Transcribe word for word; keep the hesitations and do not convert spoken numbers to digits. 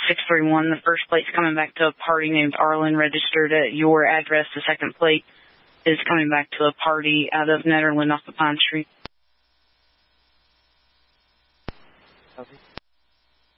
six three one. The first plate's coming back to a party named Arlen, registered at your address. The second plate is coming back to a party out of Netherland off the Pine Street. Okay.